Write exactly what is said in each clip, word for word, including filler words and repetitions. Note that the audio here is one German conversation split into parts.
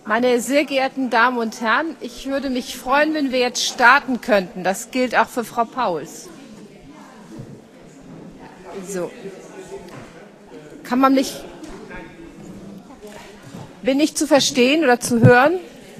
Meine sehr geehrten Damen und Herren, ich würde mich freuen, wenn wir jetzt starten könnten. Das gilt auch für Frau Pauls. So. Kann man mich... Bin ich zu verstehen oder zu hören?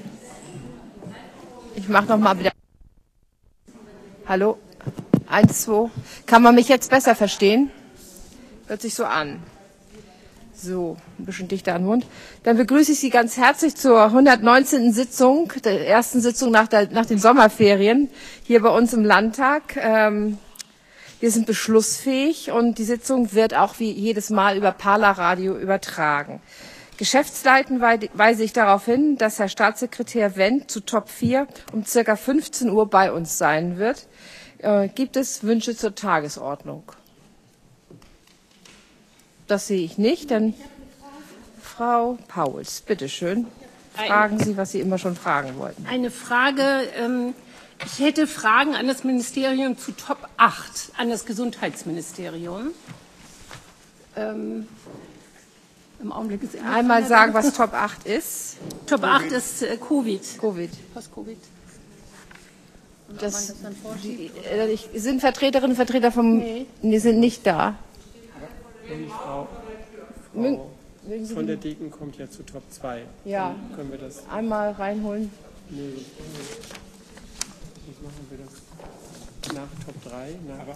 Ich mache noch mal wieder... Hallo? Eins, zwei. Kann man mich jetzt besser verstehen? Hört sich so an. So, ein bisschen dichter an den Mund. Dann begrüße ich Sie ganz herzlich zur hundertneunzehnten Sitzung, der ersten Sitzung nach, der, nach den Sommerferien hier bei uns im Landtag. Ähm, wir sind beschlussfähig und die Sitzung wird auch wie jedes Mal über Parler-Radio übertragen. Geschäftsleitend weise ich darauf hin, dass Herr Staatssekretär Wendt zu Top vier um circa fünfzehn Uhr bei uns sein wird. Äh, gibt es Wünsche zur Tagesordnung? Das sehe ich nicht. Dann Frau Pauls, bitteschön. Fragen Sie, was Sie immer schon fragen wollten. Eine Frage. Ähm, ich hätte Fragen an das Ministerium zu Top acht, an das Gesundheitsministerium. Ähm, Im Augenblick ist Einmal sagen, was Top acht ist. Top acht ist äh, Covid. Covid. Post-Covid. Das, die, äh, sind Vertreterinnen und Vertreter vom... Nee. Die sind nicht da. Die Frau, Frau von der Degen kommt ja zu Top zwei. Ja. Dann können wir das einmal reinholen? Nee, wie machen wir das? Nach Top drei? Nach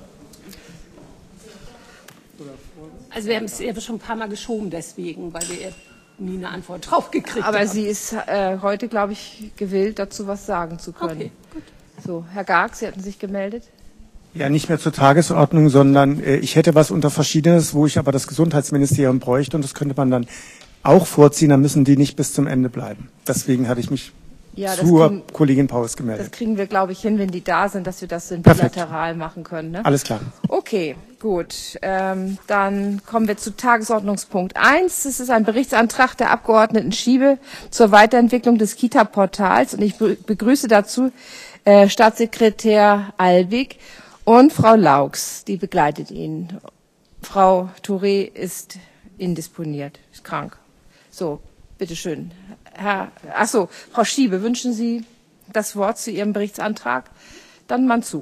oder vor? Also wir haben es ja schon ein paar Mal geschoben deswegen, weil wir nie eine Antwort drauf gekriegt Aber haben. Aber sie ist äh, heute, glaube ich, gewillt, dazu was sagen zu können. Okay, gut. So, Herr Garg, Sie hatten sich gemeldet. Ja, nicht mehr zur Tagesordnung, sondern äh, ich hätte was unter Verschiedenes, wo ich aber das Gesundheitsministerium bräuchte und das könnte man dann auch vorziehen, dann müssen die nicht bis zum Ende bleiben. Deswegen hatte ich mich ja, zur kriegen, Kollegin Pauls gemeldet. Das kriegen wir, glaube ich, hin, wenn die da sind, dass wir das in bilateral machen können. Ne? Alles klar. Okay, gut. Ähm, dann kommen wir zu Tagesordnungspunkt eins. Das ist ein Berichtsantrag der Abgeordneten Schiebe zur Weiterentwicklung des Kita-Portals und ich begrüße dazu äh, Staatssekretär Albig und Frau Laux, die begleitet ihn. Frau Touré ist indisponiert, ist krank. So, bitteschön. Herr, ach so, Frau Schiebe, wünschen Sie das Wort zu Ihrem Berichtsantrag? Dann mal zu.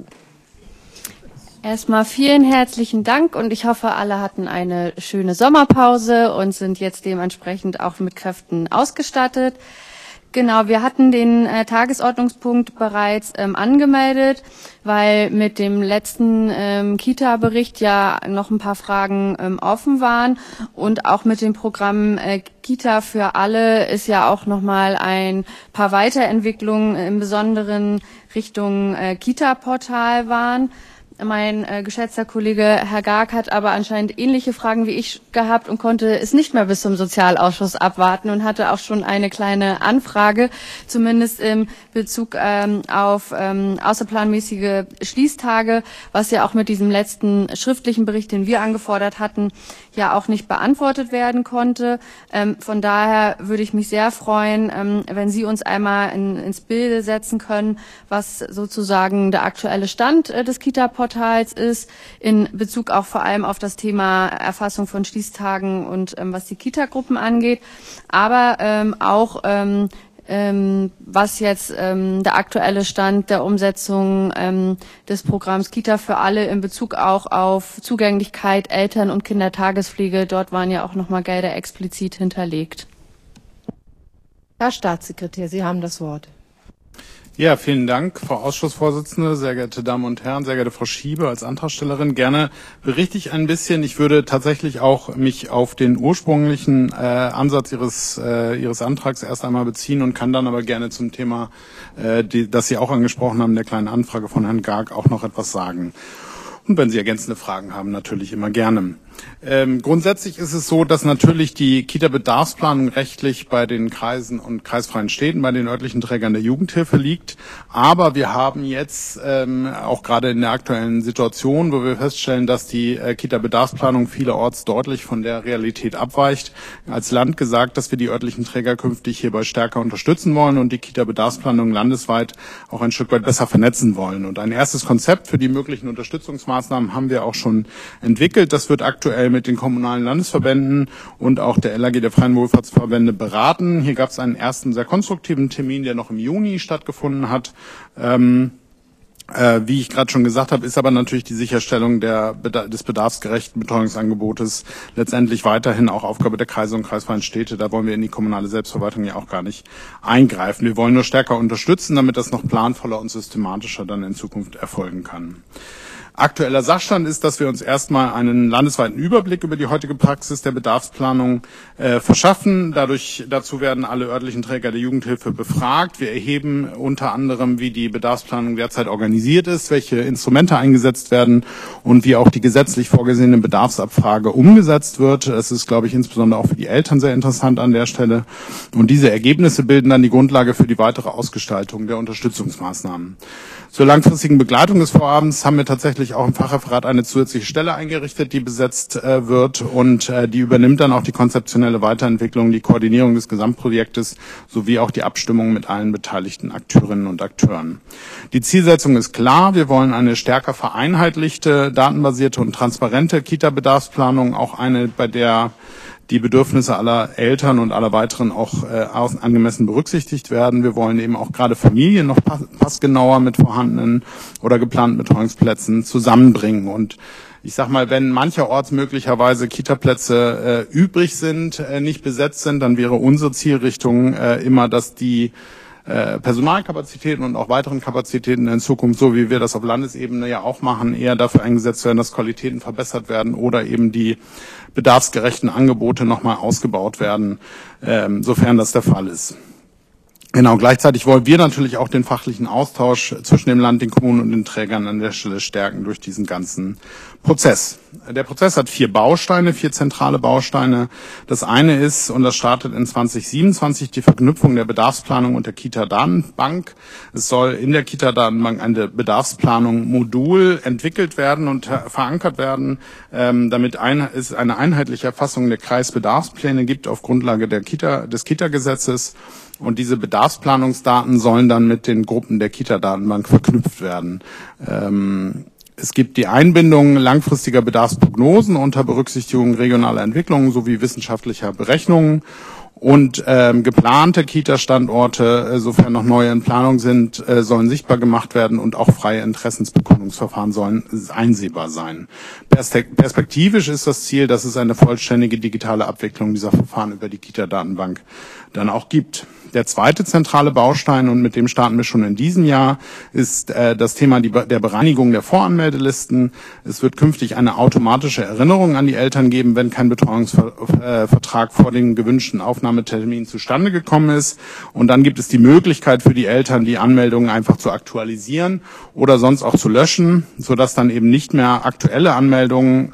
Erstmal vielen herzlichen Dank und ich hoffe, alle hatten eine schöne Sommerpause und sind jetzt dementsprechend auch mit Kräften ausgestattet. Genau, wir hatten den äh, Tagesordnungspunkt bereits ähm, angemeldet, weil mit dem letzten ähm, Kita-Bericht ja noch ein paar Fragen ähm, offen waren und auch mit dem Programm äh, Kita für alle ist ja auch noch mal ein paar Weiterentwicklungen im Besonderen Richtung äh, Kita-Portal waren. Mein äh, geschätzter Kollege Herr Garg hat aber anscheinend ähnliche Fragen wie ich gehabt und konnte es nicht mehr bis zum Sozialausschuss abwarten und hatte auch schon eine kleine Anfrage, zumindest im Bezug ähm, auf ähm, außerplanmäßige Schließtage, was ja auch mit diesem letzten schriftlichen Bericht, den wir angefordert hatten, ja auch nicht beantwortet werden konnte. Ähm, von daher würde ich mich sehr freuen, ähm, wenn Sie uns einmal in, ins Bild setzen können, was sozusagen der aktuelle Stand äh, des Kita-Portals ist, in Bezug auch vor allem auf das Thema Erfassung von Schließtagen und ähm, was die Kita-Gruppen angeht, aber ähm, auch ähm, ähm, was jetzt ähm, der aktuelle Stand der Umsetzung ähm, des Programms Kita für alle in Bezug auch auf Zugänglichkeit, Eltern- und Kindertagespflege, dort waren ja auch nochmal Gelder explizit hinterlegt. Herr Staatssekretär, Sie haben das Wort. Ja, vielen Dank, Frau Ausschussvorsitzende, sehr geehrte Damen und Herren, sehr geehrte Frau Schiebe als Antragstellerin. Gerne berichte ich ein bisschen. Ich würde tatsächlich auch mich auf den ursprünglichen äh, Ansatz Ihres äh, Ihres Antrags erst einmal beziehen und kann dann aber gerne zum Thema, äh, die, das Sie auch angesprochen haben, der kleinen Anfrage von Herrn Garg auch noch etwas sagen. Und wenn Sie ergänzende Fragen haben, natürlich immer gerne. Ähm, grundsätzlich ist es so, dass natürlich die Kita-Bedarfsplanung rechtlich bei den Kreisen und kreisfreien Städten, bei den örtlichen Trägern der Jugendhilfe liegt. Aber wir haben jetzt ähm, auch gerade in der aktuellen Situation, wo wir feststellen, dass die äh, Kita-Bedarfsplanung vielerorts deutlich von der Realität abweicht, als Land gesagt, dass wir die örtlichen Träger künftig hierbei stärker unterstützen wollen und die Kita-Bedarfsplanung landesweit auch ein Stück weit besser vernetzen wollen. Und ein erstes Konzept für die möglichen Unterstützungsmaßnahmen haben wir auch schon entwickelt. Das wird aktuell aktuell mit den kommunalen Landesverbänden und auch der L A G der Freien Wohlfahrtsverbände beraten. Hier gab es einen ersten sehr konstruktiven Termin, der noch im Juni stattgefunden hat. Ähm, Äh, wie ich gerade schon gesagt habe, ist aber natürlich die Sicherstellung der, des bedarfsgerechten Betreuungsangebotes letztendlich weiterhin auch Aufgabe der Kreise und kreisfreien Städte. Da wollen wir in die kommunale Selbstverwaltung ja auch gar nicht eingreifen. Wir wollen nur stärker unterstützen, damit das noch planvoller und systematischer dann in Zukunft erfolgen kann. Aktueller Sachstand ist, dass wir uns erstmal einen landesweiten Überblick über die heutige Praxis der Bedarfsplanung äh, verschaffen. Dadurch, dazu werden alle örtlichen Träger der Jugendhilfe befragt. Wir erheben unter anderem, wie die Bedarfsplanung derzeit organisiert ist, welche Instrumente eingesetzt werden und wie auch die gesetzlich vorgesehene Bedarfsabfrage umgesetzt wird. Das ist, glaube ich, insbesondere auch für die Eltern sehr interessant an der Stelle. Und diese Ergebnisse bilden dann die Grundlage für die weitere Ausgestaltung der Unterstützungsmaßnahmen. Zur langfristigen Begleitung des Vorhabens haben wir tatsächlich auch im Fachreferat eine zusätzliche Stelle eingerichtet, die besetzt äh, wird und äh, die übernimmt dann auch die konzeptionelle Weiterentwicklung, die Koordinierung des Gesamtprojektes sowie auch die Abstimmung mit allen beteiligten Akteurinnen und Akteuren. Die Zielsetzung ist klar, wir wollen eine stärker vereinheitlichte, datenbasierte und transparente Kita-Bedarfsplanung, auch eine, bei der die Bedürfnisse aller Eltern und aller weiteren auch äh, angemessen berücksichtigt werden. Wir wollen eben auch gerade Familien noch pass passgenauer mit vorhandenen oder geplanten Betreuungsplätzen zusammenbringen. Und ich sag mal, wenn mancherorts möglicherweise Kita-Plätze äh, übrig sind, äh, nicht besetzt sind, dann wäre unsere Zielrichtung äh, immer, dass die Personalkapazitäten und auch weiteren Kapazitäten in Zukunft, so wie wir das auf Landesebene ja auch machen, eher dafür eingesetzt werden, dass Qualitäten verbessert werden oder eben die bedarfsgerechten Angebote nochmal ausgebaut werden, ähm, sofern das der Fall ist. Genau, gleichzeitig wollen wir natürlich auch den fachlichen Austausch zwischen dem Land, den Kommunen und den Trägern an der Stelle stärken durch diesen ganzen Prozess. Der Prozess hat vier Bausteine, vier zentrale Bausteine. Das eine ist, und das startet in zwanzig siebenundzwanzig, die Verknüpfung der Bedarfsplanung und der Kita-Datenbank. Es soll in der Kita-Datenbank eine Bedarfsplanung Modul entwickelt werden und verankert werden, ähm, damit ein, es eine einheitliche Erfassung der Kreisbedarfspläne gibt auf Grundlage der Kita, des Kita-Gesetzes. Und diese Bedarfsplanungsdaten sollen dann mit den Gruppen der Kita-Datenbank verknüpft werden. Ähm, es gibt die Einbindung langfristiger Bedarfsprognosen unter Berücksichtigung regionaler Entwicklungen sowie wissenschaftlicher Berechnungen. Und ähm, geplante Kita-Standorte, äh, sofern noch neue in Planung sind, äh, sollen sichtbar gemacht werden und auch freie Interessensbekundungsverfahren sollen einsehbar sein. Perspektivisch ist das Ziel, dass es eine vollständige digitale Abwicklung dieser Verfahren über die Kita-Datenbank dann auch gibt. Der zweite zentrale Baustein, und mit dem starten wir schon in diesem Jahr, ist äh, das Thema die, der Bereinigung der Voranmeldelisten. Es wird künftig eine automatische Erinnerung an die Eltern geben, wenn kein Betreuungsvertrag vor den gewünschten Aufnahmetermin zustande gekommen ist. Und dann gibt es die Möglichkeit für die Eltern, die Anmeldungen einfach zu aktualisieren oder sonst auch zu löschen, sodass dann eben nicht mehr aktuelle Anmeldungen,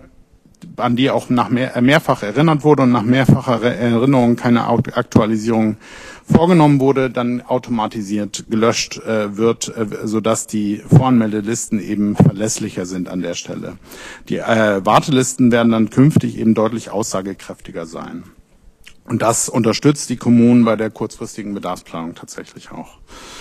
an die auch nach mehr, mehrfach erinnert wurde und nach mehrfacher Erinnerung keine Aktualisierung vorgenommen wurde, dann automatisiert gelöscht äh, wird, äh, sodass die Voranmeldelisten eben verlässlicher sind an der Stelle. Die äh, Wartelisten werden dann künftig eben deutlich aussagekräftiger sein. Und das unterstützt die Kommunen bei der kurzfristigen Bedarfsplanung tatsächlich auch.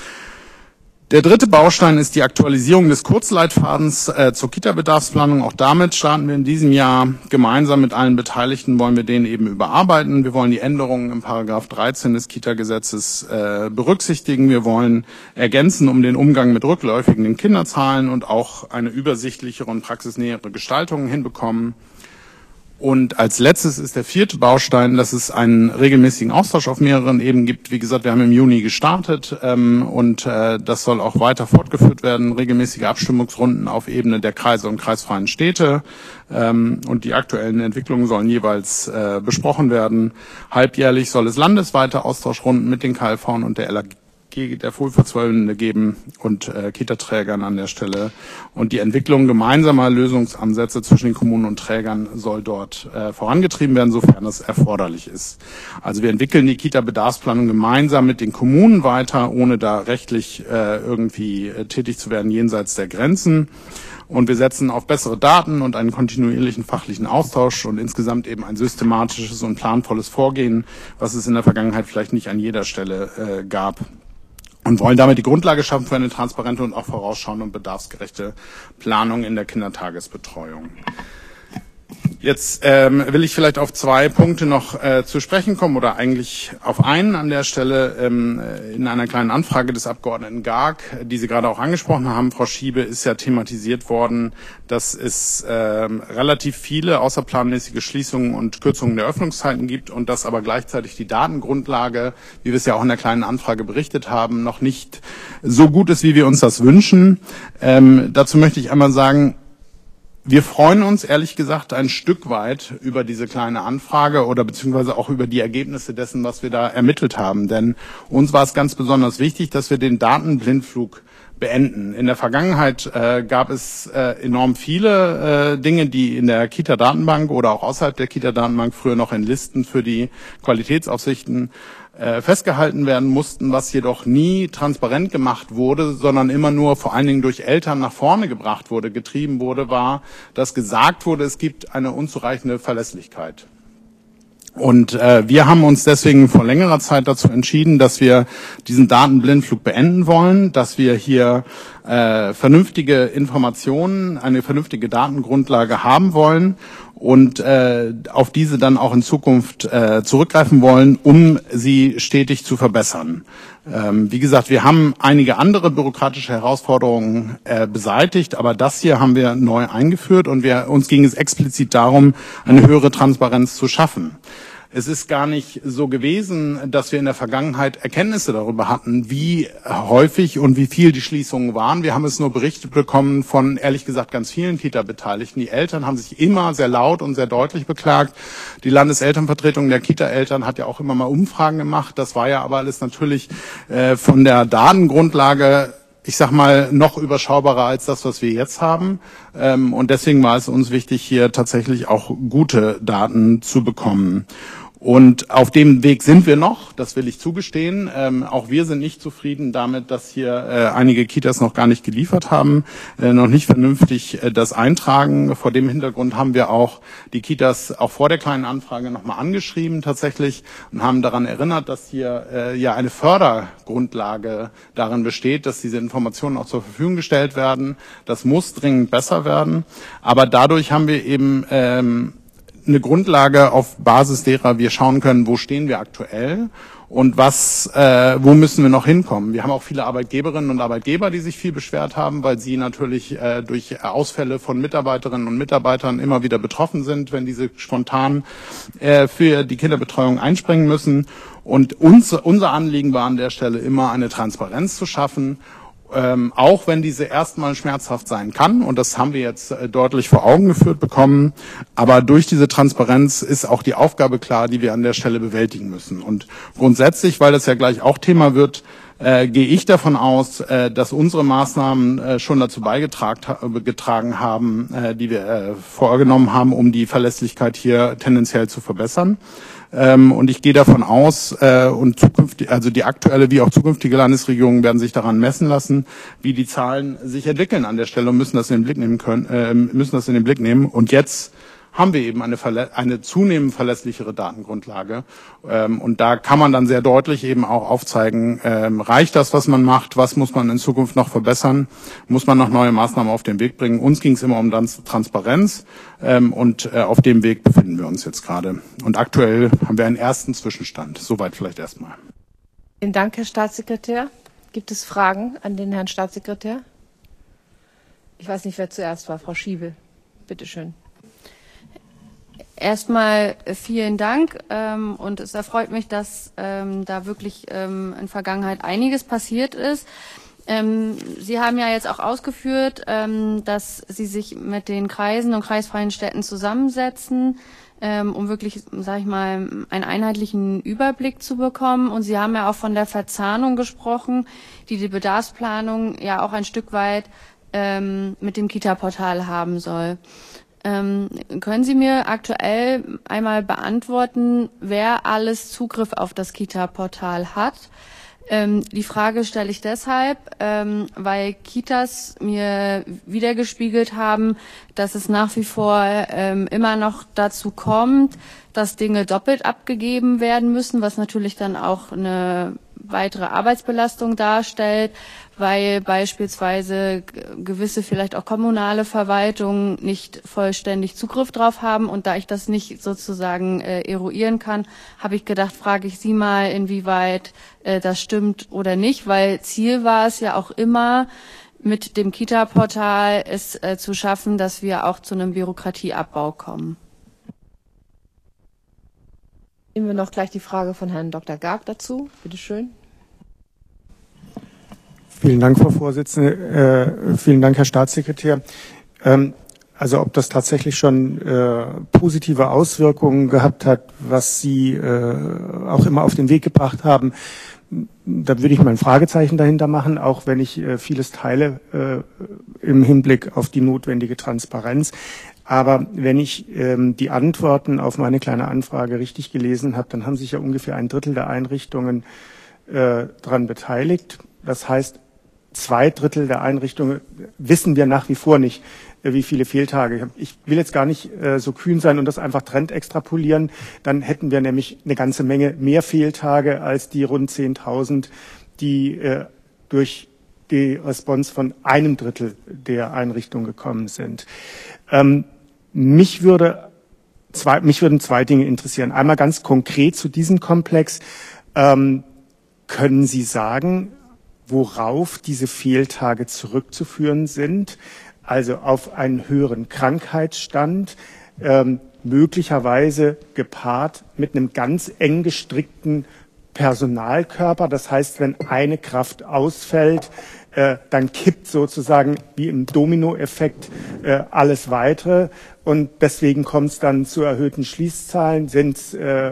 Der dritte Baustein ist die Aktualisierung des Kurzleitfadens äh, zur Kita-Bedarfsplanung. Auch damit starten wir in diesem Jahr gemeinsam mit allen Beteiligten, wollen wir den eben überarbeiten. Wir wollen die Änderungen im Paragraph dreizehn des Kita-Gesetzes äh, berücksichtigen. Wir wollen ergänzen um den Umgang mit rückläufigen Kinderzahlen und auch eine übersichtlichere und praxisnähere Gestaltung hinbekommen. Und als letztes ist der vierte Baustein, dass es einen regelmäßigen Austausch auf mehreren Ebenen gibt. Wie gesagt, wir haben im Juni gestartet ähm, und äh, das soll auch weiter fortgeführt werden. Regelmäßige Abstimmungsrunden auf Ebene der Kreise und kreisfreien Städte ähm, und die aktuellen Entwicklungen sollen jeweils äh, besprochen werden. Halbjährlich soll es landesweite Austauschrunden mit den K L V und der L A G der Wohlfahrtsverbände geben und äh, Kita-Trägern an der Stelle. Und die Entwicklung gemeinsamer Lösungsansätze zwischen den Kommunen und Trägern soll dort äh, vorangetrieben werden, sofern es erforderlich ist. Also wir entwickeln die Kita-Bedarfsplanung gemeinsam mit den Kommunen weiter, ohne da rechtlich äh, irgendwie äh, tätig zu werden jenseits der Grenzen. Und wir setzen auf bessere Daten und einen kontinuierlichen fachlichen Austausch und insgesamt eben ein systematisches und planvolles Vorgehen, was es in der Vergangenheit vielleicht nicht an jeder Stelle äh, gab. Und wollen damit die Grundlage schaffen für eine transparente und auch vorausschauende und bedarfsgerechte Planung in der Kindertagesbetreuung. Jetzt ähm, will ich vielleicht auf zwei Punkte noch äh, zu sprechen kommen oder eigentlich auf einen an der Stelle. Ähm, in einer kleinen Anfrage des Abgeordneten Garg, die Sie gerade auch angesprochen haben, Frau Schiebe, ist ja thematisiert worden, dass es ähm, relativ viele außerplanmäßige Schließungen und Kürzungen der Öffnungszeiten gibt und dass aber gleichzeitig die Datengrundlage, wie wir es ja auch in der kleinen Anfrage berichtet haben, noch nicht so gut ist, wie wir uns das wünschen. Ähm, dazu möchte ich einmal sagen, wir freuen uns, ehrlich gesagt, ein Stück weit über diese kleine Anfrage oder beziehungsweise auch über die Ergebnisse dessen, was wir da ermittelt haben. Denn uns war es ganz besonders wichtig, dass wir den Datenblindflug beenden. In der Vergangenheit äh, gab es äh, enorm viele äh, Dinge, die in der Kita-Datenbank oder auch außerhalb der Kita-Datenbank früher noch in Listen für die Qualitätsaufsichten äh, festgehalten werden mussten, was jedoch nie transparent gemacht wurde, sondern immer nur vor allen Dingen durch Eltern nach vorne gebracht wurde, getrieben wurde, war, dass gesagt wurde, es gibt eine unzureichende Verlässlichkeit. Und äh, wir haben uns deswegen vor längerer Zeit dazu entschieden, dass wir diesen Datenblindflug beenden wollen, dass wir hier äh, vernünftige Informationen, eine vernünftige Datengrundlage haben wollen und äh, auf diese dann auch in Zukunft äh, zurückgreifen wollen, um sie stetig zu verbessern. Ähm, wie gesagt, wir haben einige andere bürokratische Herausforderungen äh, beseitigt, aber das hier haben wir neu eingeführt und wir, uns ging es explizit darum, eine höhere Transparenz zu schaffen. Es ist gar nicht so gewesen, dass wir in der Vergangenheit Erkenntnisse darüber hatten, wie häufig und wie viel die Schließungen waren. Wir haben es nur berichtet bekommen von, ehrlich gesagt, ganz vielen Kita-Beteiligten. Die Eltern haben sich immer sehr laut und sehr deutlich beklagt. Die Landeselternvertretung der Kita-Eltern hat ja auch immer mal Umfragen gemacht. Das war ja aber alles natürlich äh, von der Datengrundlage, ich sag mal, noch überschaubarer als das, was wir jetzt haben. Ähm, und deswegen war es uns wichtig, hier tatsächlich auch gute Daten zu bekommen. Und auf dem Weg sind wir noch, das will ich zugestehen. Ähm, auch wir sind nicht zufrieden damit, dass hier äh, einige Kitas noch gar nicht geliefert haben, äh, noch nicht vernünftig äh, das eintragen. Vor dem Hintergrund haben wir auch die Kitas auch vor der kleinen Anfrage nochmal angeschrieben tatsächlich und haben daran erinnert, dass hier äh, ja eine Fördergrundlage darin besteht, dass diese Informationen auch zur Verfügung gestellt werden. Das muss dringend besser werden. Aber dadurch haben wir eben ähm, eine Grundlage, auf Basis derer wir schauen können, wo stehen wir aktuell und was, äh, wo müssen wir noch hinkommen. Wir haben auch viele Arbeitgeberinnen und Arbeitgeber, die sich viel beschwert haben, weil sie natürlich äh, durch Ausfälle von Mitarbeiterinnen und Mitarbeitern immer wieder betroffen sind, wenn diese spontan äh, für die Kinderbetreuung einspringen müssen. Und uns, unser Anliegen war an der Stelle immer, eine Transparenz zu schaffen. Ähm, auch wenn diese erstmal schmerzhaft sein kann, und das haben wir jetzt äh, deutlich vor Augen geführt bekommen, aber durch diese Transparenz ist auch die Aufgabe klar, die wir an der Stelle bewältigen müssen. Und grundsätzlich, weil das ja gleich auch Thema wird, äh, gehe ich davon aus, äh, dass unsere Maßnahmen äh, schon dazu beigetragen getragen haben, äh, die wir äh, vorgenommen haben, um die Verlässlichkeit hier tendenziell zu verbessern. Ähm, und ich gehe davon aus, äh, und zukünftig, also die aktuelle wie auch zukünftige Landesregierungen werden sich daran messen lassen, wie die Zahlen sich entwickeln an der Stelle und müssen das in den Blick nehmen können, äh, müssen das in den Blick nehmen. Und jetzt haben wir eben eine, eine zunehmend verlässlichere Datengrundlage. Ähm, und da kann man dann sehr deutlich eben auch aufzeigen, ähm, reicht das, was man macht, was muss man in Zukunft noch verbessern, muss man noch neue Maßnahmen auf den Weg bringen. Uns ging es immer um Transparenz ähm, und äh, auf dem Weg befinden wir uns jetzt gerade. Und aktuell haben wir einen ersten Zwischenstand. Soweit vielleicht erstmal. Vielen Dank, Herr Staatssekretär. Gibt es Fragen an den Herrn Staatssekretär? Ich weiß nicht, wer zuerst war. Frau Schiebe, bitteschön. Erstmal vielen Dank ähm, und es erfreut mich, dass ähm, da wirklich ähm, in Vergangenheit einiges passiert ist. Ähm, Sie haben ja jetzt auch ausgeführt, ähm, dass Sie sich mit den Kreisen und kreisfreien Städten zusammensetzen, ähm, um wirklich, sage ich mal, einen einheitlichen Überblick zu bekommen. Und Sie haben ja auch von der Verzahnung gesprochen, die die Bedarfsplanung ja auch ein Stück weit ähm, mit dem Kita-Portal haben soll. Ähm, können Sie mir aktuell einmal beantworten, wer alles Zugriff auf das Kita-Portal hat? Ähm, die Frage stelle ich deshalb, ähm, weil Kitas mir wiedergespiegelt haben, dass es nach wie vor ähm, immer noch dazu kommt, dass Dinge doppelt abgegeben werden müssen, was natürlich dann auch eine weitere Arbeitsbelastung darstellt, weil beispielsweise gewisse vielleicht auch kommunale Verwaltungen nicht vollständig Zugriff drauf haben. Und da ich das nicht sozusagen äh, eruieren kann, habe ich gedacht, frage ich Sie mal, inwieweit äh, das stimmt oder nicht, weil Ziel war es ja auch immer, mit dem Kita-Portal es äh, zu schaffen, dass wir auch zu einem Bürokratieabbau kommen. Nehmen wir noch gleich die Frage von Herrn Doktor Garg dazu. Bitte schön. Vielen Dank, Frau Vorsitzende. Äh, vielen Dank, Herr Staatssekretär. Ähm, also ob das tatsächlich schon äh, positive Auswirkungen gehabt hat, was Sie äh, auch immer auf den Weg gebracht haben, da würde ich mal ein Fragezeichen dahinter machen, auch wenn ich äh, vieles teile äh, im Hinblick auf die notwendige Transparenz. Aber wenn ich ähm, die Antworten auf meine kleine Anfrage richtig gelesen habe, dann haben sich ja ungefähr ein Drittel der Einrichtungen äh, daran beteiligt. Das heißt, zwei Drittel der Einrichtungen wissen wir nach wie vor nicht, äh, wie viele Fehltage. Ich will jetzt gar nicht äh, so kühn sein und das einfach Trend extrapolieren. Dann hätten wir nämlich eine ganze Menge mehr Fehltage als die rund zehntausend, die äh, durch die Response von einem Drittel der Einrichtungen gekommen sind. Ähm, mich würde zwei, mich würden zwei Dinge interessieren. Einmal ganz konkret zu diesem Komplex. Ähm, können Sie sagen, worauf diese Fehltage zurückzuführen sind? Also auf einen höheren Krankheitsstand, ähm, möglicherweise gepaart mit einem ganz eng gestrickten Personalkörper. Das heißt, wenn eine Kraft ausfällt, äh, dann kippt sozusagen wie im Dominoeffekt äh, alles weitere. Und deswegen kommt es dann zu erhöhten Schließzahlen, sind äh,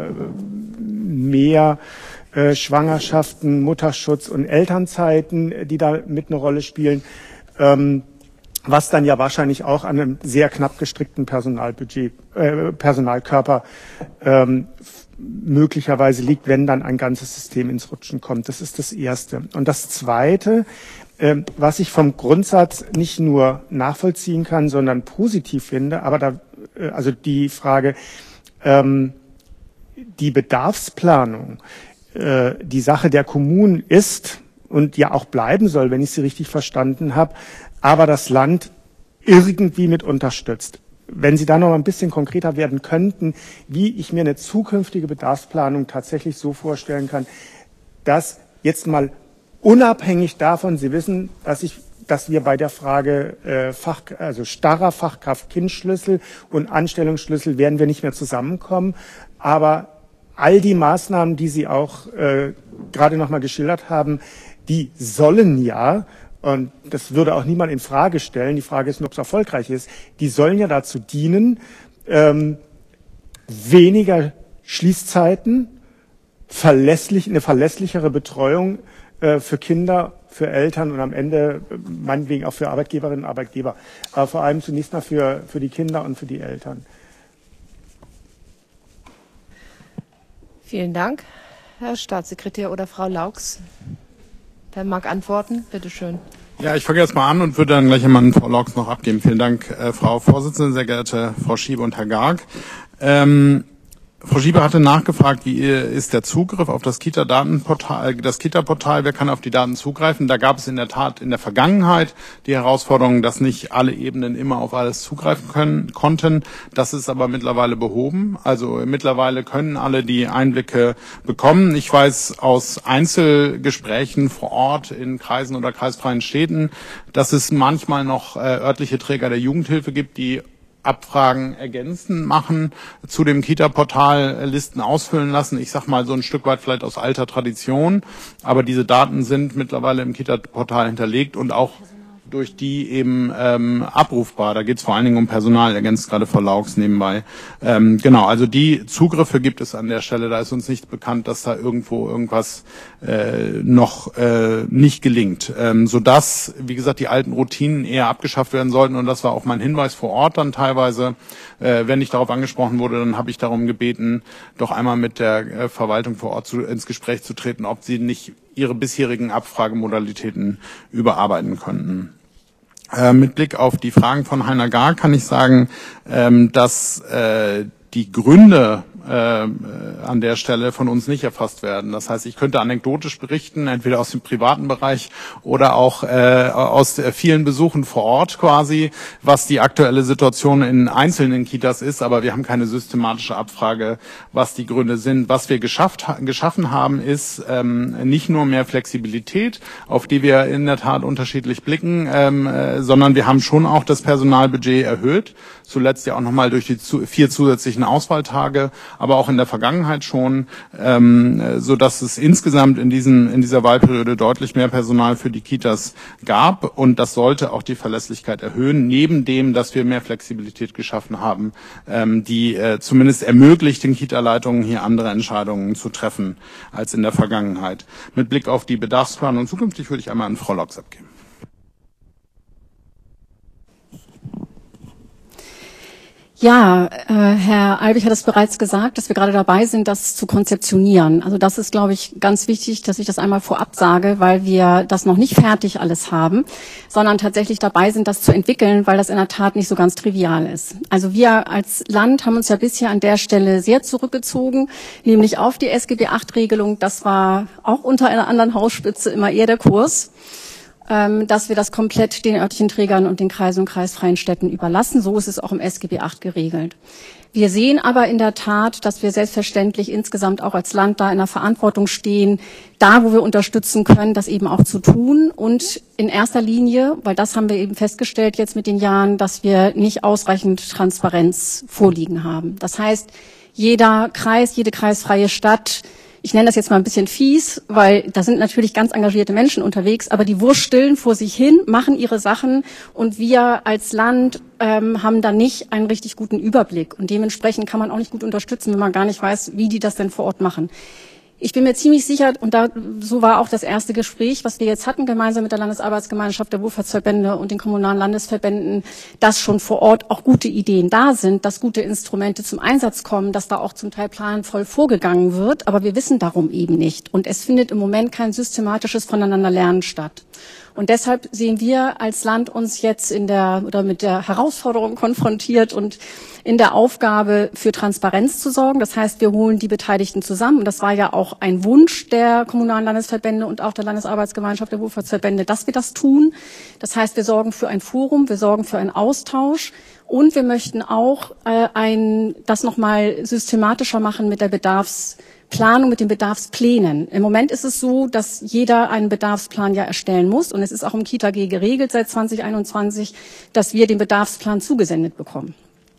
mehr äh, Schwangerschaften, Mutterschutz und Elternzeiten, die da mit eine Rolle spielen. Ähm, was dann ja wahrscheinlich auch an einem sehr knapp gestrickten Personalbudget, äh, Personalkörper ähm, möglicherweise liegt, wenn dann ein ganzes System ins Rutschen kommt. Das ist das Erste. Und das Zweite, äh, was ich vom Grundsatz nicht nur nachvollziehen kann, sondern positiv finde, aber da, äh, also die Frage, ähm, die Bedarfsplanung, äh, die Sache der Kommunen ist und ja auch bleiben soll, wenn ich sie richtig verstanden habe, aber das Land irgendwie mit unterstützt. Wenn Sie da noch ein bisschen konkreter werden könnten, wie ich mir eine zukünftige Bedarfsplanung tatsächlich so vorstellen kann, dass jetzt mal unabhängig davon, Sie wissen, dass ich, dass wir bei der Frage äh, Fach, also starrer Fachkraft-Kind-Schlüssel und Anstellungsschlüssel werden wir nicht mehr zusammenkommen, aber all die Maßnahmen, die Sie auch äh, gerade noch mal geschildert haben, die sollen ja, und das würde auch niemand in Frage stellen, die Frage ist nur, ob es erfolgreich ist, die sollen ja dazu dienen, ähm, weniger Schließzeiten, verlässlich, eine verlässlichere Betreuung äh, für Kinder, für Eltern und am Ende äh, meinetwegen auch für Arbeitgeberinnen und Arbeitgeber, aber vor allem zunächst mal für, für die Kinder und für die Eltern. Vielen Dank, Herr Staatssekretär oder Frau Laux. Wer mag antworten? Bitte schön. Ja, ich fange jetzt mal an und würde dann gleich an Frau Laux noch abgeben. Vielen Dank, äh, Frau Vorsitzende, sehr geehrte Frau Schiebe und Herr Garg. Ähm, Frau Schiebe hatte nachgefragt, wie ist der Zugriff auf das Kita-Datenportal, das Kita-Portal, wer kann auf die Daten zugreifen? Da gab es in der Tat in der Vergangenheit die Herausforderung, dass nicht alle Ebenen immer auf alles zugreifen können, konnten. Das ist aber mittlerweile behoben. Also mittlerweile können alle die Einblicke bekommen. Ich weiß aus Einzelgesprächen vor Ort in Kreisen oder kreisfreien Städten, dass es manchmal noch äh, örtliche Träger der Jugendhilfe gibt, die Abfragen ergänzen, machen, zu dem Kita-Portal Listen ausfüllen lassen. Ich sag mal so ein Stück weit vielleicht aus alter Tradition, aber diese Daten sind mittlerweile im Kita-Portal hinterlegt und auch durch die eben ähm, abrufbar. Da geht es vor allen Dingen um Personal, ergänzt gerade Frau Laux nebenbei. Ähm, genau, also die Zugriffe gibt es an der Stelle. Da ist uns nicht bekannt, dass da irgendwo irgendwas äh, noch äh, nicht gelingt. Ähm, sodass, wie gesagt, die alten Routinen eher abgeschafft werden sollten. Und das war auch mein Hinweis vor Ort dann teilweise. Äh, wenn ich darauf angesprochen wurde, dann habe ich darum gebeten, doch einmal mit der äh, Verwaltung vor Ort zu, ins Gespräch zu treten, ob sie nicht ihre bisherigen Abfragemodalitäten überarbeiten könnten. Äh, mit Blick auf die Fragen von Heiner Garg kann ich sagen, ähm, dass äh, die Gründe äh, an der Stelle von uns nicht erfasst werden. Das heißt, ich könnte anekdotisch berichten, entweder aus dem privaten Bereich oder auch äh, aus äh, vielen Besuchen vor Ort quasi, was die aktuelle Situation in einzelnen Kitas ist, aber wir haben keine systematische Abfrage, was die Gründe sind. Was wir geschafft, geschaffen haben, ist ähm, nicht nur mehr Flexibilität, auf die wir in der Tat unterschiedlich blicken, ähm, äh, sondern wir haben schon auch das Personalbudget erhöht, zuletzt ja auch nochmal durch die zu, vier zusätzlichen Auswahltage, aber auch in der Vergangenheit schon, ähm, so dass es insgesamt in diesem in dieser Wahlperiode deutlich mehr Personal für die Kitas gab, und das sollte auch die Verlässlichkeit erhöhen, neben dem, dass wir mehr Flexibilität geschaffen haben, ähm, die äh, zumindest ermöglicht, den Kita-Leitungen hier andere Entscheidungen zu treffen als in der Vergangenheit. Mit Blick auf die Bedarfsplanung zukünftig würde ich einmal an Frau Laux abgeben. Ja, äh, Herr Albig hat es bereits gesagt, dass wir gerade dabei sind, das zu konzeptionieren. Also das ist, glaube ich, ganz wichtig, dass ich das einmal vorab sage, weil wir das noch nicht fertig alles haben, sondern tatsächlich dabei sind, das zu entwickeln, weil das in der Tat nicht so ganz trivial ist. Also wir als Land haben uns ja bisher an der Stelle sehr zurückgezogen, nämlich auf die S G B acht Regelung. Das war auch unter einer anderen Hausspitze immer eher der Kurs, dass wir das komplett den örtlichen Trägern und den Kreisen und kreisfreien Städten überlassen. So ist es auch im S G B acht geregelt. Wir sehen aber in der Tat, dass wir selbstverständlich insgesamt auch als Land da in der Verantwortung stehen, da wo wir unterstützen können, das eben auch zu tun. Und in erster Linie, weil das haben wir eben festgestellt jetzt mit den Jahren, dass wir nicht ausreichend Transparenz vorliegen haben. Das heißt, jeder Kreis, jede kreisfreie Stadt, ich nenne das jetzt mal ein bisschen fies, weil da sind natürlich ganz engagierte Menschen unterwegs, aber die wursteln vor sich hin, machen ihre Sachen, und wir als Land ähm, haben da nicht einen richtig guten Überblick. Und dementsprechend kann man auch nicht gut unterstützen, wenn man gar nicht weiß, wie die das denn vor Ort machen. Ich bin mir ziemlich sicher, und da, so war auch das erste Gespräch, was wir jetzt hatten, gemeinsam mit der Landesarbeitsgemeinschaft der Wohlfahrtsverbände und den kommunalen Landesverbänden, dass schon vor Ort auch gute Ideen da sind, dass gute Instrumente zum Einsatz kommen, dass da auch zum Teil planvoll vorgegangen wird, aber wir wissen darum eben nicht. Und es findet im Moment kein systematisches Voneinanderlernen statt. Und deshalb sehen wir als Land uns jetzt in der, oder mit der Herausforderung konfrontiert und in der Aufgabe, für Transparenz zu sorgen. Das heißt, wir holen die Beteiligten zusammen. Und das war ja auch ein Wunsch der kommunalen Landesverbände und auch der Landesarbeitsgemeinschaft der Wohlfahrtsverbände, dass wir das tun. Das heißt, wir sorgen für ein Forum, wir sorgen für einen Austausch. Und wir möchten auch äh, ein, das nochmal systematischer machen mit der Bedarfsplanung, mit den Bedarfsplänen. Im Moment ist es so, dass jeder einen Bedarfsplan ja erstellen muss. Und es ist auch im Kita-G geregelt seit zwanzig einundzwanzig, dass wir den Bedarfsplan zugesendet bekommen.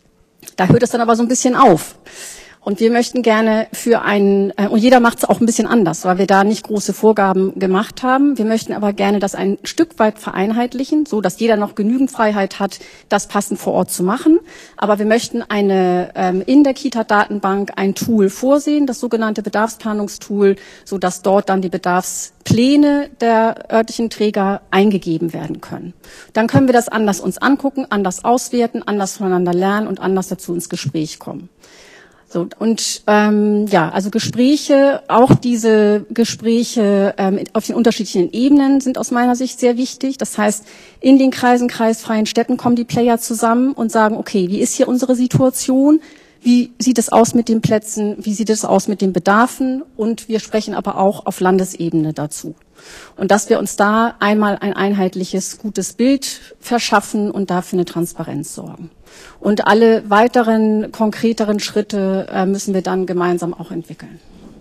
Da hört es dann aber so ein bisschen auf. Und wir möchten gerne für einen, und jeder macht es auch ein bisschen anders, weil wir da nicht große Vorgaben gemacht haben. Wir möchten aber gerne das ein Stück weit vereinheitlichen, so dass jeder noch genügend Freiheit hat, das passend vor Ort zu machen. Aber wir möchten eine ähm, in der Kita-Datenbank ein Tool vorsehen, das sogenannte Bedarfsplanungstool, so dass dort dann die Bedarfspläne der örtlichen Träger eingegeben werden können. Dann können wir das anders uns angucken, anders auswerten, anders voneinander lernen und anders dazu ins Gespräch kommen. So, und ähm, ja, also Gespräche, auch diese Gespräche ähm, auf den unterschiedlichen Ebenen sind aus meiner Sicht sehr wichtig. Das heißt, in den Kreisen, kreisfreien Städten kommen die Player zusammen und sagen, okay, wie ist hier unsere Situation? Wie sieht es aus mit den Plätzen? Wie sieht es aus mit den Bedarfen? Und wir sprechen aber auch auf Landesebene dazu. Und dass wir uns da einmal ein einheitliches, gutes Bild verschaffen und dafür eine Transparenz sorgen. Und alle weiteren, konkreteren Schritte äh, müssen wir dann gemeinsam auch entwickeln.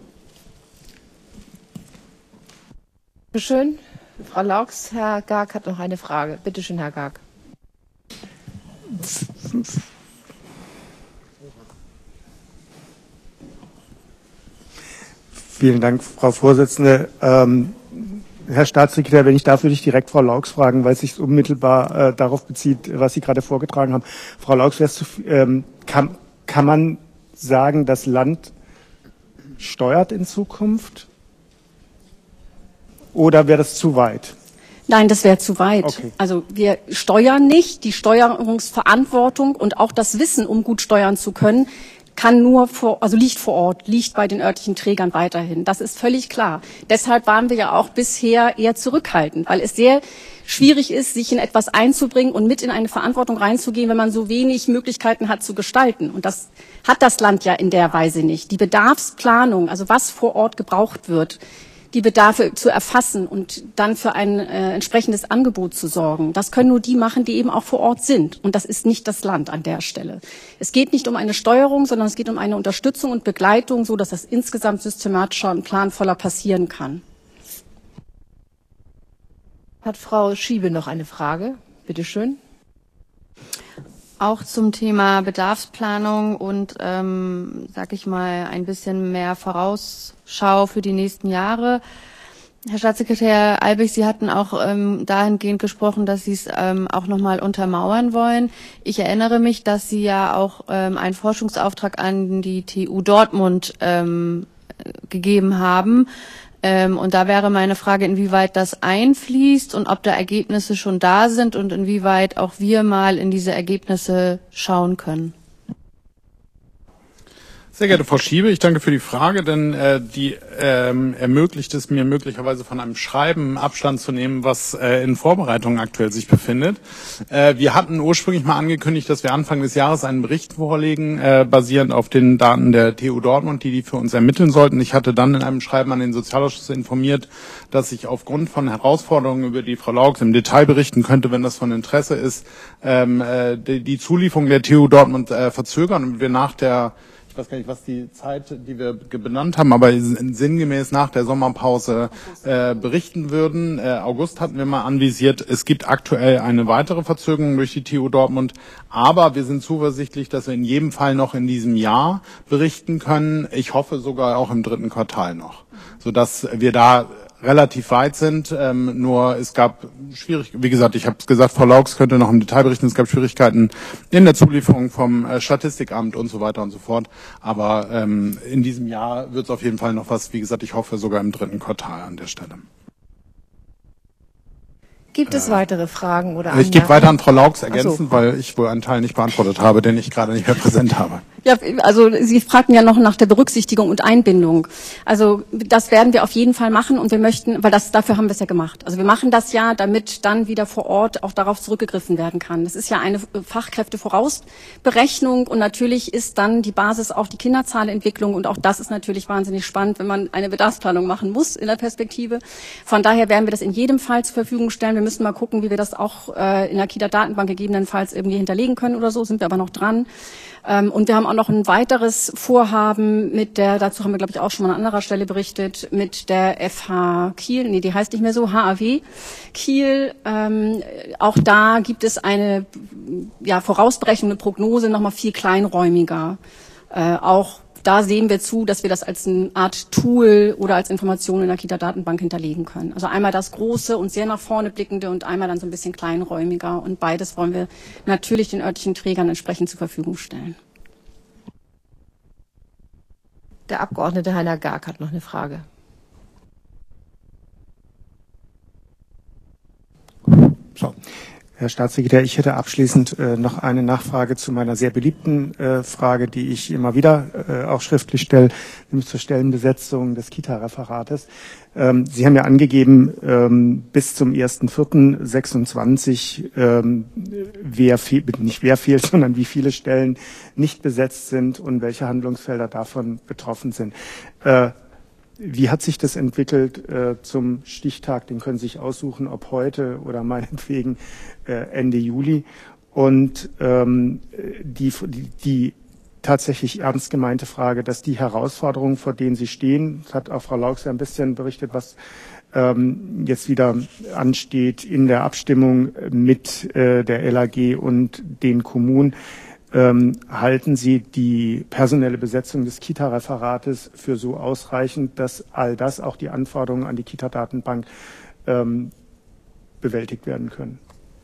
Bitte schön. Frau Laux, Herr Garg hat noch eine Frage. Bitte schön, Herr Garg. Vielen Dank, Frau Vorsitzende. Ähm, Herr Staatssekretär, wenn ich darf, würde ich direkt Frau Laux fragen, weil es sich unmittelbar äh, darauf bezieht, was Sie gerade vorgetragen haben. Frau Laux, zu, ähm, kann, kann man sagen, das Land steuert in Zukunft? Oder wäre das zu weit? Nein, das wäre zu weit. Okay. Also wir steuern nicht. Die Steuerungsverantwortung und auch das Wissen, um gut steuern zu können, kann nur vor, also liegt vor Ort, liegt bei den örtlichen Trägern weiterhin. Das ist völlig klar. Deshalb waren wir ja auch bisher eher zurückhaltend, weil es sehr schwierig ist, sich in etwas einzubringen und mit in eine Verantwortung reinzugehen, wenn man so wenig Möglichkeiten hat zu gestalten. Und das hat das Land ja in der Weise nicht. Die Bedarfsplanung, also was vor Ort gebraucht wird, die Bedarfe zu erfassen und dann für ein äh, entsprechendes Angebot zu sorgen. Das können nur die machen, die eben auch vor Ort sind. Und das ist nicht das Land an der Stelle. Es geht nicht um eine Steuerung, sondern es geht um eine Unterstützung und Begleitung, so dass das insgesamt systematischer und planvoller passieren kann. Hat Frau Schiebe noch eine Frage? Bitte schön. Auch zum Thema Bedarfsplanung und, ähm, sag ich mal, ein bisschen mehr Vorausschau für die nächsten Jahre. Herr Staatssekretär Albig, Sie hatten auch ähm, dahingehend gesprochen, dass Sie es ähm, auch nochmal untermauern wollen. Ich erinnere mich, dass Sie ja auch ähm, einen Forschungsauftrag an die T U Dortmund ähm, gegeben haben. Ähm, und da wäre meine Frage, inwieweit das einfließt und ob da Ergebnisse schon da sind und inwieweit auch wir mal in diese Ergebnisse schauen können. Sehr geehrte Frau Schiebe, ich danke für die Frage, denn äh, die ähm, ermöglicht es mir möglicherweise von einem Schreiben Abstand zu nehmen, was äh, in Vorbereitung aktuell sich befindet. Äh, wir hatten ursprünglich mal angekündigt, dass wir Anfang des Jahres einen Bericht vorlegen, äh, basierend auf den Daten der T U Dortmund, die die für uns ermitteln sollten. Ich hatte dann in einem Schreiben an den Sozialausschuss informiert, dass ich aufgrund von Herausforderungen, über die Frau Laux im Detail berichten könnte, wenn das von Interesse ist, ähm, äh, die, die Zulieferung der T U Dortmund äh, verzögern und wir nach der Ich weiß gar nicht, was die Zeit, die wir benannt haben, aber sinngemäß nach der Sommerpause äh, berichten würden. Äh, August hatten wir mal anvisiert. Es gibt aktuell eine weitere Verzögerung durch die T U Dortmund, aber wir sind zuversichtlich, dass wir in jedem Fall noch in diesem Jahr berichten können. Ich hoffe sogar auch im dritten Quartal noch, sodass wir da relativ weit sind, ähm, nur es gab schwierig, wie gesagt, ich habe es gesagt, Frau Laux könnte noch im Detail berichten, es gab Schwierigkeiten in der Zulieferung vom äh, Statistikamt und so weiter und so fort, aber ähm, in diesem Jahr wird es auf jeden Fall noch was, wie gesagt, ich hoffe sogar im dritten Quartal an der Stelle. Gibt es äh, weitere Fragen oder Anmerkungen? Ich gebe weiter an Frau Laux ergänzen, so. Weil ich wohl einen Teil nicht beantwortet habe, den ich gerade nicht mehr präsent habe. Ja, also Sie fragten ja noch nach der Berücksichtigung und Einbindung. Also das werden wir auf jeden Fall machen und wir möchten, weil das dafür haben wir es ja gemacht. Also wir machen das ja, damit dann wieder vor Ort auch darauf zurückgegriffen werden kann. Das ist ja eine Fachkräftevorausberechnung und natürlich ist dann die Basis auch die Kinderzahlentwicklung und auch das ist natürlich wahnsinnig spannend, wenn man eine Bedarfsplanung machen muss in der Perspektive. Von daher werden wir das in jedem Fall zur Verfügung stellen. Wir müssen mal gucken, wie wir das auch äh, in der Kita-Datenbank gegebenenfalls irgendwie hinterlegen können oder so, sind wir aber noch dran. Ähm, und wir haben auch noch ein weiteres Vorhaben mit der, dazu haben wir glaube ich auch schon mal an anderer Stelle berichtet, mit der F H Kiel, nee, die heißt nicht mehr so, H A W Kiel. Ähm, auch da gibt es eine ja, vorausberechnende Prognose, nochmal viel kleinräumiger. Äh, auch da sehen wir zu, dass wir das als eine Art Tool oder als Information in der Kita-Datenbank hinterlegen können. Also einmal das große und sehr nach vorne blickende und einmal dann so ein bisschen kleinräumiger. Und beides wollen wir natürlich den örtlichen Trägern entsprechend zur Verfügung stellen. Der Abgeordnete Heiner Garg hat noch eine Frage. So. Herr Staatssekretär, ich hätte abschließend äh, noch eine Nachfrage zu meiner sehr beliebten äh, Frage, die ich immer wieder äh, auch schriftlich stelle, nämlich zur Stellenbesetzung des Kita-Referates. Ähm, Sie haben ja angegeben, ähm, bis zum ersten vierten sechsundzwanzig, ähm, wer fehl, nicht wer fehlt, sondern wie viele Stellen nicht besetzt sind und welche Handlungsfelder davon betroffen sind. Äh, Wie hat sich das entwickelt äh, zum Stichtag? Den können Sie sich aussuchen, ob heute oder meinetwegen äh, Ende Juli. Und ähm, die, die, die tatsächlich ernst gemeinte Frage, dass die Herausforderungen, vor denen Sie stehen, das hat auch Frau Laux ja ein bisschen berichtet, was ähm, jetzt wieder ansteht in der Abstimmung mit äh, der L A G und den Kommunen. Ähm, halten Sie die personelle Besetzung des Kita-Referates für so ausreichend, dass all das, auch die Anforderungen an die Kita-Datenbank, ähm, bewältigt werden können?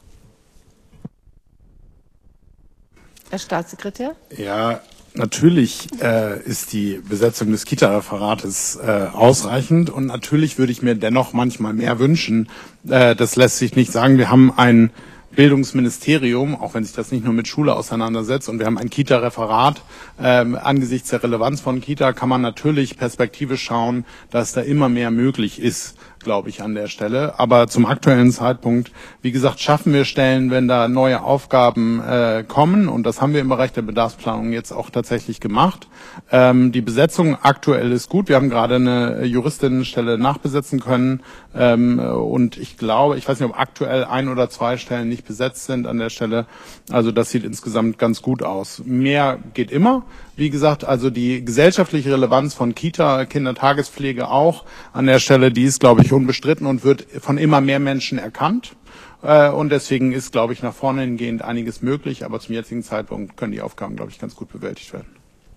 Herr Staatssekretär? Ja, natürlich äh, ist die Besetzung des Kita-Referates äh, ausreichend und natürlich würde ich mir dennoch manchmal mehr wünschen. Äh, das lässt sich nicht sagen. Wir haben ein Bildungsministerium, auch wenn sich das nicht nur mit Schule auseinandersetzt, und wir haben ein Kita-Referat, ähm, angesichts der Relevanz von Kita kann man natürlich perspektivisch schauen, dass da immer mehr möglich ist, glaube ich, an der Stelle. Aber zum aktuellen Zeitpunkt, wie gesagt, schaffen wir Stellen, wenn da neue Aufgaben äh, kommen. Und das haben wir im Bereich der Bedarfsplanung jetzt auch tatsächlich gemacht. Ähm, die Besetzung aktuell ist gut. Wir haben gerade eine Juristinnenstelle nachbesetzen können. Ähm, und ich glaube, ich weiß nicht, ob aktuell ein oder zwei Stellen nicht besetzt sind an der Stelle. Also das sieht insgesamt ganz gut aus. Mehr geht immer. Wie gesagt, also die gesellschaftliche Relevanz von Kita, Kindertagespflege auch an der Stelle, die ist, glaube ich, unbestritten und wird von immer mehr Menschen erkannt. Und deswegen ist, glaube ich, nach vorne hingehend einiges möglich. Aber zum jetzigen Zeitpunkt können die Aufgaben, glaube ich, ganz gut bewältigt werden.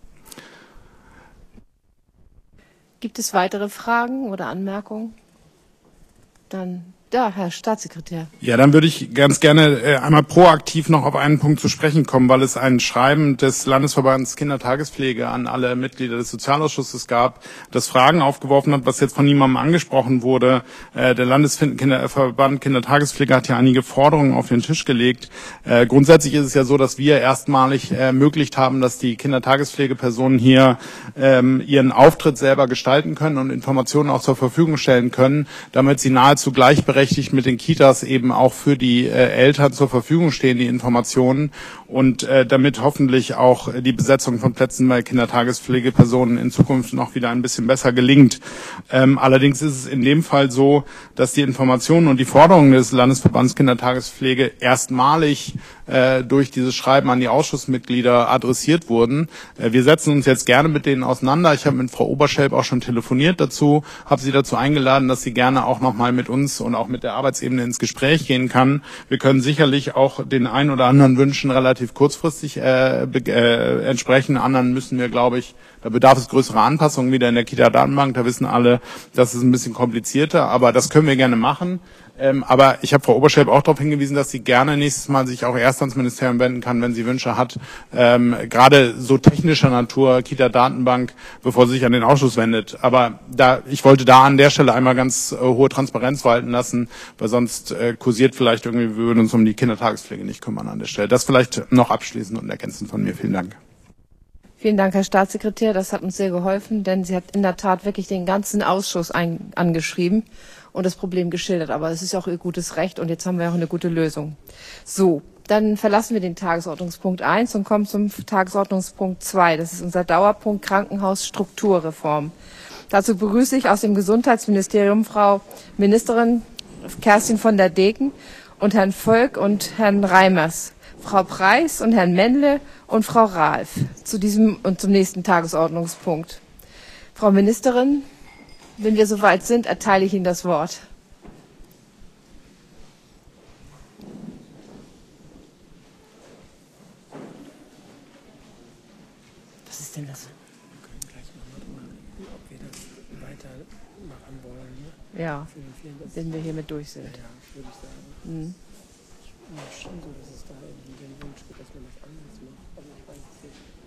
Gibt es weitere Fragen oder Anmerkungen? Dann da, Herr Staatssekretär. Ja, dann würde ich ganz gerne äh, einmal proaktiv noch auf einen Punkt zu sprechen kommen, weil es ein Schreiben des Landesverbands Kindertagespflege an alle Mitglieder des Sozialausschusses gab, das Fragen aufgeworfen hat, was jetzt von niemandem angesprochen wurde. Äh, der Landesverband Kindertagespflege hat ja einige Forderungen auf den Tisch gelegt. Äh, grundsätzlich ist es ja so, dass wir erstmalig ermöglicht haben, dass die Kindertagespflegepersonen hier ähm, ihren Auftritt selber gestalten können und Informationen auch zur Verfügung stellen können, damit sie nahezu gleichberechtigt mit den Kitas eben auch für die äh, Eltern zur Verfügung stehen, die Informationen, und äh, damit hoffentlich auch die Besetzung von Plätzen bei Kindertagespflegepersonen in Zukunft noch wieder ein bisschen besser gelingt. Ähm, allerdings ist es in dem Fall so, dass die Informationen und die Forderungen des Landesverbands Kindertagespflege erstmalig äh, durch dieses Schreiben an die Ausschussmitglieder adressiert wurden. Äh, wir setzen uns jetzt gerne mit denen auseinander. Ich habe mit Frau Oberschelp auch schon telefoniert dazu, habe sie dazu eingeladen, dass sie gerne auch nochmal mit uns und auch mit der Arbeitsebene ins Gespräch gehen kann. Wir können sicherlich auch den ein oder anderen Wünschen relativ kurzfristig äh, äh, entsprechen. Anderen müssen wir, glaube ich, da bedarf es größerer Anpassungen wieder in der Kita-Datenbank. Da wissen alle, das ist ein bisschen komplizierter, aber das können wir gerne machen. Ähm, aber ich habe Frau Oberschelp auch darauf hingewiesen, dass sie gerne nächstes Mal sich auch erst ans Ministerium wenden kann, wenn sie Wünsche hat, ähm, gerade so technischer Natur, Kita-Datenbank, bevor sie sich an den Ausschuss wendet. Aber da, ich wollte da an der Stelle einmal ganz äh, hohe Transparenz walten lassen, weil sonst äh, kursiert vielleicht irgendwie, wir würden uns um die Kindertagespflege nicht kümmern an der Stelle. Das vielleicht noch abschließend und ergänzend von mir. Vielen Dank. Vielen Dank, Herr Staatssekretär. Das hat uns sehr geholfen, denn sie hat in der Tat wirklich den ganzen Ausschuss ein, angeschrieben und das Problem geschildert. Aber es ist auch ihr gutes Recht und jetzt haben wir auch eine gute Lösung. So, dann verlassen wir den Tagesordnungspunkt eins und kommen zum Tagesordnungspunkt zwei. Das ist unser Dauerpunkt Krankenhausstrukturreform. Dazu begrüße ich aus dem Gesundheitsministerium Frau Ministerin Kerstin von der Degen und Herrn Volk und Herrn Reimers, Frau Preis und Herrn Mendle und Frau Ralf zu diesem und zum nächsten Tagesordnungspunkt. Frau Ministerin, wenn wir soweit sind, erteile ich Ihnen das Wort. Was ist denn das? Wir können gleich nochmal drüber reden, ob wir das weitermachen wollen. Ne? Ja, wenn wir hiermit durch sind. Ja, würde ich sagen. Mhm. Ich finde schon so, dass es da irgendwie den Wunsch gibt, dass man das anders macht. Also ich weiß es nicht.